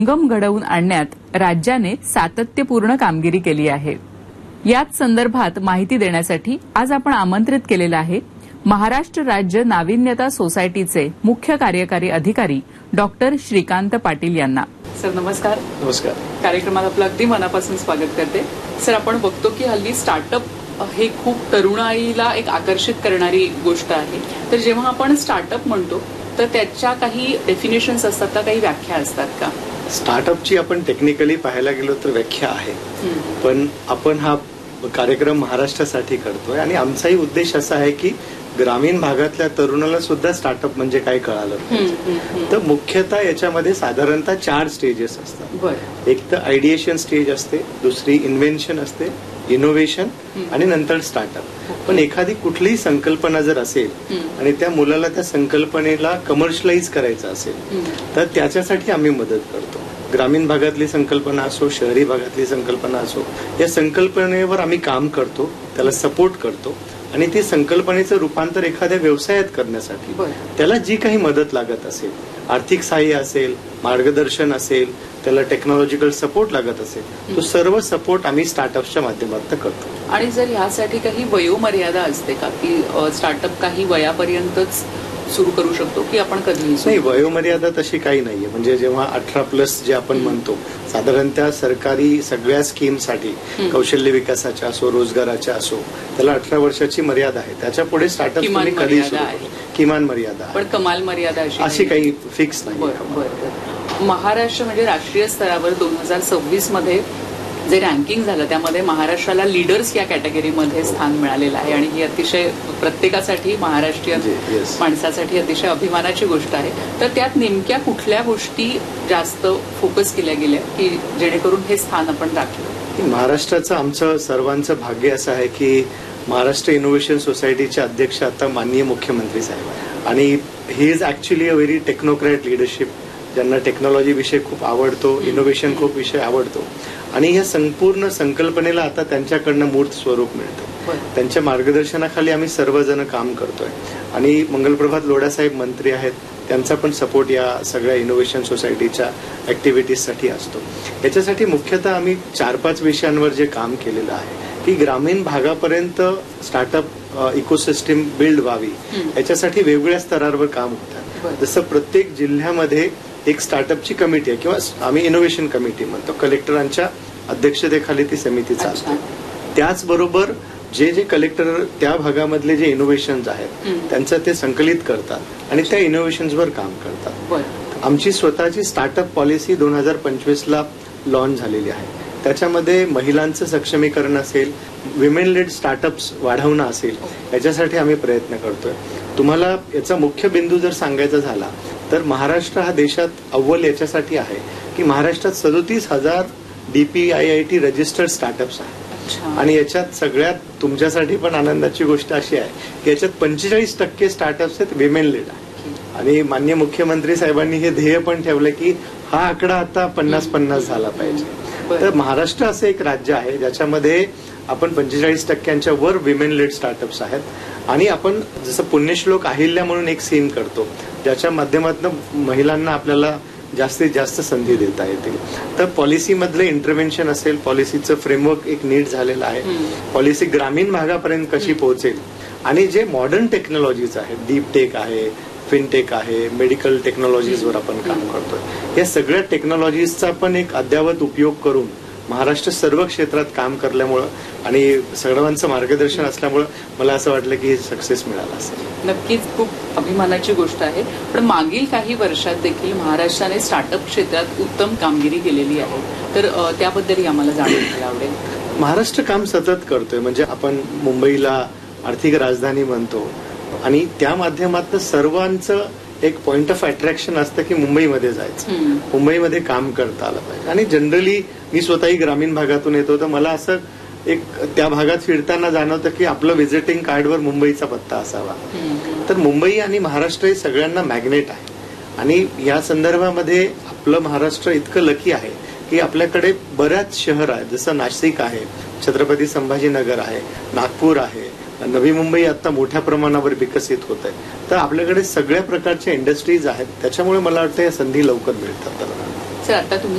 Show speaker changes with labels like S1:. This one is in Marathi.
S1: संगम घडवून आणण्यात राज्याने सातत्यपूर्ण कामगिरी केली आहे। याच संदर्भात माहिती देण्यासाठी आज आपण आमंत्रित केलेलं आहे महाराष्ट्र राज्य नाविन्यता सोसायटीचे मुख्य कार्यकारी अधिकारी डॉक्टर श्रीकांत पाटील यांना। सर नमस्कार।
S2: नमस्कार।
S1: कार्यक्रमात आपलं अगदी मनापासून स्वागत करते। सर आपण बघतो की हल्ली स्टार्टअप हे खूप तरुणाईला एक आकर्षित करणारी गोष्ट आहे। तर जेव्हा आपण स्टार्टअप म्हणतो तर त्याच्या काही डेफिनेशन्स असतात का, काही व्याख्या असतात का?
S2: स्टार्टअपची आपण टेक्निकली पाहायला गेलो तर व्याख्या आहे, पण आपण हा कार्यक्रम महाराष्ट्रासाठी करतोय आणि आमचाही उद्देश असा आहे की ग्रामीण भागातल्या तरुणाला सुद्धा स्टार्टअप म्हणजे काय कळालं पाहिजे। तर मुख्यतः याच्यामध्ये साधारणतः 4 स्टेजेस असतात। एक तर आयडिएशन स्टेज असते, दुसरी इन्व्हेन्शन असते, इनोव्हेशन आणि नंतर स्टार्टअप। पण एखादी कुठलीही संकल्पना जर असेल आणि त्या मुलाला त्या संकल्पनेला कमर्शियलाइज करायचं असेल तर त्याच्यासाठी आम्ही मदत करतो। ग्रामीण भागातली संकल्पना असो, शहरी भागातली संकल्पना असो, या संकल्पनेवर आम्ही काम करतो, त्याला सपोर्ट करतो आणि ती संकल्पनेचं रूपांतर एखाद्या व्यवसायात करण्यासाठी त्याला जी काही मदत लागत असेल, आर्थिक सहाय्य असेल, मार्गदर्शन असेल, त्याला टेक्नॉलॉजिकल सपोर्ट लागत असेल, तो सर्व सपोर्ट आम्ही स्टार्टअपच्या माध्यमातून करतो।
S1: आणि जर यासाठी काही वयोमर्यादा असते का, की स्टार्टअप काही वयापर्यंतच सुरू करू शकतो की आपण कधीही?
S2: नाही, वयोमर्यादा तशी काही नाहीये। म्हणजे जेव्हा 18+ जे आपण म्हणतो, साधारणतः सरकारी सगळ्या स्कीमसाठी कौशल्य विकासाच्या असो, रोजगाराच्या असो, त्याला 18 वर्षाची मर्यादा आहे। त्याच्या पुढे स्टार्टअप तुम्ही कधी किमान मर्यादा आहे,
S1: पण कमाल मर्यादा
S2: अशी काही फिक्स नाही।
S1: महाराष्ट्र म्हणजे राष्ट्रीय स्तरावर 2026 मध्ये जे रँकिंग झालं त्यामध्ये महाराष्ट्राला लीडर्स या कॅटेगरीमध्ये स्थान मिळालेलं आहे आणि ही अतिशय प्रत्येकासाठी, महाराष्ट्रीयन माणसासाठी अतिशय अभिमानाची गोष्ट आहे। तर त्यात नेमक्या कुठल्या गोष्टी जास्त फोकस केल्या गेल्या की जेणेकरून हे स्थान आपण राखलं?
S2: महाराष्ट्राचं आमचं सर्वांचं भाग्य असं आहे की महाराष्ट्र इनोव्हेशन सोसायटीचे अध्यक्ष आता माननीय मुख्यमंत्री साहेब आणि he is actually a very technocrat leadership, ज्यांना टेक्नॉलॉजी विषय खूप आवडतो, इनोव्हेशन खूप विषय आवडतो आणि या संपूर्ण संकल्पनेला आता त्यांच्याकडनं मूर्त स्वरूप मिळतं। त्यांच्या मार्गदर्शनाखाली आम्ही सर्वजण काम करतोय आणि मंगलप्रभात लोढासाहेब मंत्री आहेत, त्यांचा पण सपोर्ट या सगळ्या इनोव्हेशन सोसायटीच्या ऍक्टिव्हिटीजसाठी असतो। याच्यासाठी मुख्यतः आम्ही 4-5 विषयांवर जे काम केलेलं आहे की ग्रामीण भागापर्यंत स्टार्टअप इकोसिस्टीम बिल्ड व्हावी, याच्यासाठी वेगवेगळ्या स्तरावर काम होतात। जसं प्रत्येक जिल्ह्यामध्ये एक स्टार्टअपची कमिटी आहे किंवा आम्ही इनोव्हेशन कमिटी म्हणतो, कलेक्टरांच्या अध्यक्षतेखाली ती समिती चालते। त्याचबरोबर जे कलेक्टर त्या भागामधले जे इनोव्हेशन्स आहेत त्यांचं ते संकलित करतात आणि त्या इनोव्हेशन्सवर काम करतात। आमची स्वतःची स्टार्टअप पॉलिसी 2025ला लॉन्च झालेली आहे। त्याच्यामध्ये महिलांचं सक्षमीकरण असेल, विमेन लेड स्टार्टअप्स वाढवणं असेल, याच्यासाठी आम्ही प्रयत्न करतोय। तुम्हाला याचा मुख्य बिंदू जर सांगायचा झाला तर महाराष्ट्र हा देशात अव्वल याच्यासाठी आहे की महाराष्ट्रात 37,000 DPIIT रजिस्टर्ड स्टार्टअप्स आहेत आणि याच्यात सगळ्यात तुमच्यासाठी पण आनंदाची गोष्ट अशी आहे की याच्यात 45% स्टार्टअप्स आहेत विमेन लेड आहे आणि माननीय मुख्यमंत्री साहेबांनी हे ध्येय पण ठेवलं की हा आकडा आता 50-50 झाला पाहिजे। तर महाराष्ट्र असं एक राज्य आहे ज्याच्यामध्ये आपण 45% वर विमेन लेड स्टार्टअप्स आहेत आणि आपण जसं पुण्यश्लोक अहिल्या म्हणून एक सीन करतो ज्याच्या माध्यमातून महिलांना आपल्याला जास्तीत जास्त संधी देता येतील। तर पॉलिसीमधले इंटरव्हेन्शन असेल, पॉलिसीचं फ्रेमवर्क एक नीट झालेलं आहे, पॉलिसी ग्रामीण भागापर्यंत कशी पोहोचेल आणि जे मॉडर्न टेक्नॉलॉजीज आहेत, डीप टेक आहे, फिनटेक आहे, मेडिकल टेक्नॉलॉजीजवर आपण काम करतोय, या सगळ्या टेक्नॉलॉजीजचा पण एक अद्यावत उपयोग करून महाराष्ट्र सर्व क्षेत्रात काम करल्यामुळं आणि सर्वांचं मार्गदर्शन असल्यामुळं मला असं वाटलं की सक्सेस मिळाला असेल।
S1: नक्कीच खूप अभिमानाची गोष्ट आहे। पण मागील काही वर्षात देखील महाराष्ट्राने स्टार्टअप क्षेत्रात उत्तम कामगिरी केलेली आहे, तर त्याबद्दलही आम्हाला जाणून घ्यायला आवडेल।
S2: महाराष्ट्र काम सतत करतोय, म्हणजे आपण मुंबईला आर्थिक राजधानी म्हणतो आणि त्या माध्यमातून सर्वांचं एक पॉइंट ऑफ अट्रॅक्शन असतं की मुंबईमध्ये जायचं, मुंबईमध्ये काम करता आलं पाहिजे। आणि जनरली मी स्वतःही ग्रामीण भागातून येतो तर मला असं एक त्या भागात फिरताना जाणवतं की आपलं व्हिजिटिंग कार्डवर मुंबईचा पत्ता असावा। तर मुंबई आणि महाराष्ट्र हे सगळ्यांना मॅग्नेट आहे आणि या संदर्भामध्ये आपलं महाराष्ट्र इतकं लकी आहे की आपल्याकडे बऱ्याच शहर आहेत, जसं नाशिक आहे, छत्रपती संभाजीनगर आहे, नागपूर आहे, नवी मुंबई आता मोठ्या प्रमाणावर विकसित होत आहे। तर आपल्याकडे सगळ्या प्रकारच्या इंडस्ट्रीज आहेत, त्याच्यामुळे मला वाटतं या संधी लवकर मिळतात।
S1: सर आता तुम्ही